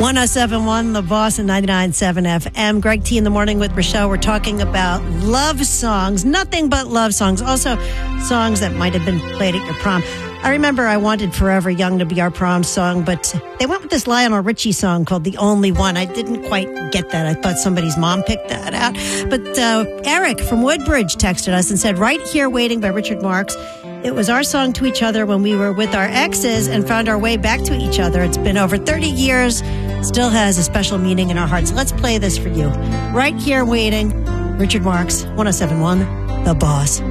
107.1 The Boss and 99.7 FM. Greg T in the morning with Rochelle. We're talking about love songs, nothing but love songs. Also, songs that might have been played at your prom. I remember I wanted Forever Young to be our prom song, but they went with this Lionel Richie song called The Only One. I didn't quite get that. I thought somebody's mom picked that out. But Eric from Woodbridge texted us and said, Right Here Waiting by Richard Marx. It was our song to each other when we were with our exes and found our way back to each other. It's been over 30 years, still has a special meaning in our hearts. Let's play this for you. Right Here Waiting, Richard Marx, 107.1 The Boss.